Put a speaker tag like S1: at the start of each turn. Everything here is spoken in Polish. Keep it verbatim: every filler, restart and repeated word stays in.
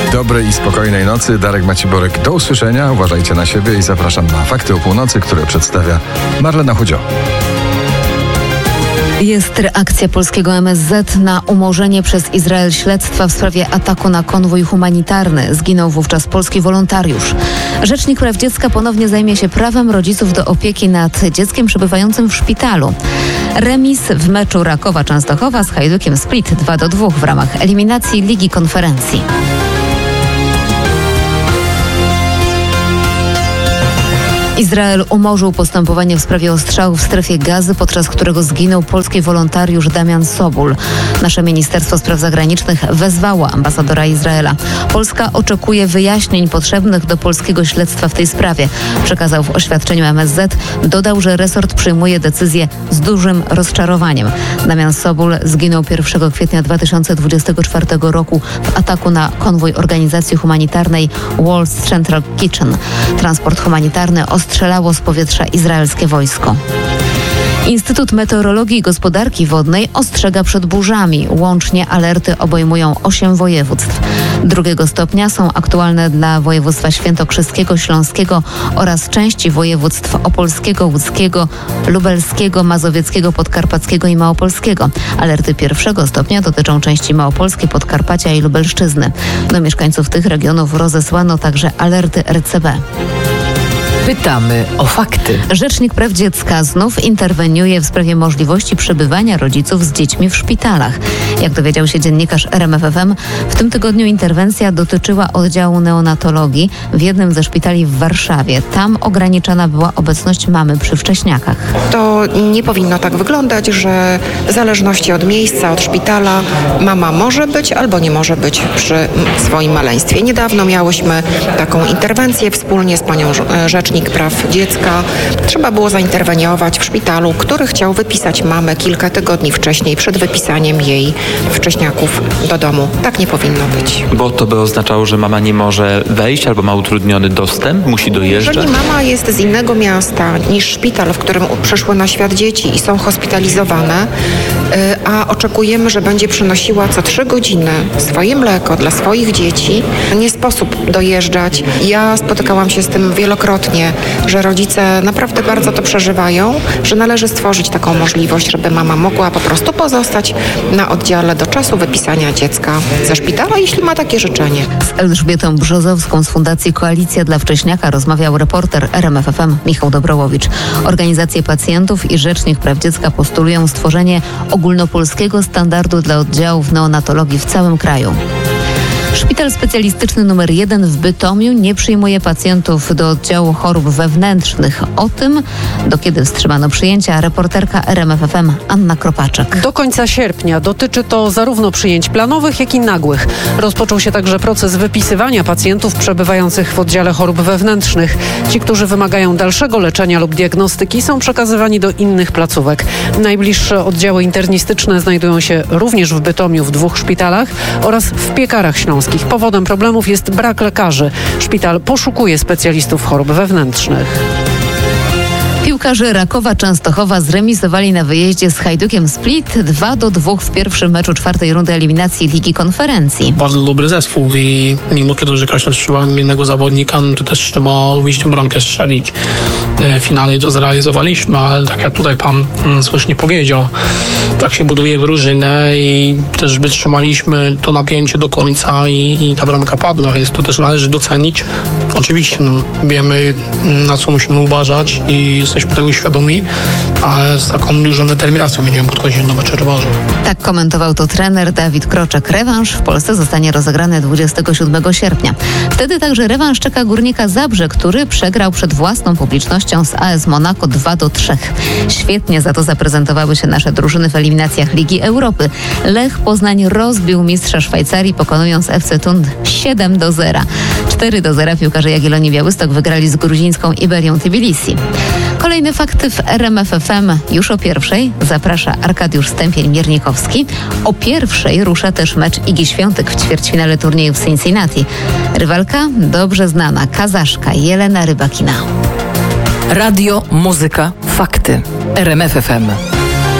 S1: Dobrej i spokojnej nocy. Darek Maciborek. Do usłyszenia. Uważajcie na siebie i zapraszam na Fakty o północy, które przedstawia Marlena Chudzio.
S2: Jest reakcja polskiego M S Z na umorzenie przez Izrael śledztwa w sprawie ataku na konwój humanitarny. Zginął wówczas polski wolontariusz. Rzecznik praw dziecka ponownie zajmie się prawem rodziców do opieki nad dzieckiem przebywającym w szpitalu. Remis w meczu Rakowa Częstochowa z Hajdukiem Split dwa do dwóch w ramach eliminacji Ligi Konferencji. Izrael umorzył postępowanie w sprawie ostrzału w strefie Gazy, podczas którego zginął polski wolontariusz Damian Sobul. Nasze Ministerstwo Spraw Zagranicznych wezwało ambasadora Izraela. Polska oczekuje wyjaśnień potrzebnych do polskiego śledztwa w tej sprawie. Przekazał w oświadczeniu M S Z. Dodał, że resort przyjmuje decyzję z dużym rozczarowaniem. Damian Sobul zginął pierwszego kwietnia dwa tysiące dwudziestego czwartego roku w ataku na konwój organizacji humanitarnej World Central Kitchen. Transport humanitarny ostrzelało z powietrza izraelskie wojsko. Instytut Meteorologii i Gospodarki Wodnej ostrzega przed burzami. Łącznie alerty obejmują osiem województw. Drugiego stopnia są aktualne dla województwa świętokrzyskiego, śląskiego oraz części województw opolskiego, łódzkiego, lubelskiego, mazowieckiego, podkarpackiego i małopolskiego. Alerty pierwszego stopnia dotyczą części Małopolski, Podkarpacia i Lubelszczyzny. Do mieszkańców tych regionów rozesłano także alerty R C B.
S3: Pytamy o fakty.
S2: Rzecznik praw dziecka znów interweniuje w sprawie możliwości przebywania rodziców z dziećmi w szpitalach. Jak dowiedział się dziennikarz R M F F M, w tym tygodniu interwencja dotyczyła oddziału neonatologii w jednym ze szpitali w Warszawie. Tam ograniczana była obecność mamy przy wcześniakach.
S4: To nie powinno tak wyglądać, że w zależności od miejsca, od szpitala mama może być albo nie może być przy swoim maleństwie. Niedawno miałyśmy taką interwencję wspólnie z panią rzecznik praw dziecka. Trzeba było zainterweniować w szpitalu, który chciał wypisać mamę kilka tygodni wcześniej, przed wypisaniem jej wcześniaków do domu. Tak nie powinno być.
S5: Bo to by oznaczało, że mama nie może wejść albo ma utrudniony dostęp, musi dojeżdżać?
S4: Jeżeli mama jest z innego miasta niż szpital, w którym przyszły na świat dzieci i są hospitalizowane, a oczekujemy, że będzie przynosiła co trzy godziny swoje mleko dla swoich dzieci, nie sposób dojeżdżać. Ja spotykałam się z tym wielokrotnie, że rodzice naprawdę bardzo to przeżywają, że należy stworzyć taką możliwość, żeby mama mogła po prostu pozostać na oddziale do czasu wypisania dziecka ze szpitala, jeśli ma takie życzenie.
S2: Z Elżbietą Brzozowską z Fundacji Koalicja dla Wcześniaka rozmawiał reporter R M F F M Michał Dobrołowicz. Organizacje pacjentów i Rzecznik Praw Dziecka postulują stworzenie ogólnopolskiego standardu dla oddziałów neonatologii w całym kraju. Szpital specjalistyczny numer jeden w Bytomiu nie przyjmuje pacjentów do oddziału chorób wewnętrznych. O tym, do kiedy wstrzymano przyjęcia, reporterka R M F F M Anna Kropaczek.
S6: Do końca sierpnia. Dotyczy to zarówno przyjęć planowych, jak i nagłych. Rozpoczął się także proces wypisywania pacjentów przebywających w oddziale chorób wewnętrznych. Ci, którzy wymagają dalszego leczenia lub diagnostyki, są przekazywani do innych placówek. Najbliższe oddziały internistyczne znajdują się również w Bytomiu w dwóch szpitalach oraz w Piekarach Śląskich. Powodem problemów jest brak lekarzy. Szpital poszukuje specjalistów chorób wewnętrznych.
S2: Piłkarze Rakowa Częstochowa zremisowali na wyjeździe z Hajdukiem Split dwa do dwóch w pierwszym meczu czwartej rundy eliminacji Ligi Konferencji.
S7: Bardzo dobry zespół i mimo tego, że Kraśno strzeliła jednego zawodnika, no to też trzeba umieć tę bramkę strzelić. W finale to zrealizowaliśmy, ale tak jak tutaj pan słusznie powiedział, tak się buduje drużynę i też wytrzymaliśmy to napięcie do końca i, i ta bramka padła, więc to też należy docenić. Oczywiście no, wiemy, na co musimy uważać i jesteśmy tego świadomi, ale z taką dużą determinacją będziemy podchodzić do meczu rewanżu.
S2: Tak komentował to trener Dawid Kroczek. Rewanż w Polsce zostanie rozegrany dwudziestego siódmego sierpnia. Wtedy także rewanż czeka Górnika Zabrze, który przegrał przed własną publicznością z A S Monaco dwa do trzech. Świetnie za to zaprezentowały się nasze drużyny w eliminacjach Ligi Europy. Lech Poznań rozbił mistrza Szwajcarii, pokonując F C Thun siedem do zera. cztery do zera piłkarze Jagiellonii Białystok wygrali z gruzińską Iberią Tbilisi. Kolejne fakty w R M F F M już o pierwszej. Zaprasza Arkadiusz Stępień-Miernikowski. O pierwszej rusza też mecz Igi Świątek w ćwierćfinale turnieju w Cincinnati. Rywalka dobrze znana, Kazaszka Jelena Rybakina.
S3: Radio, muzyka, fakty. R M F F M.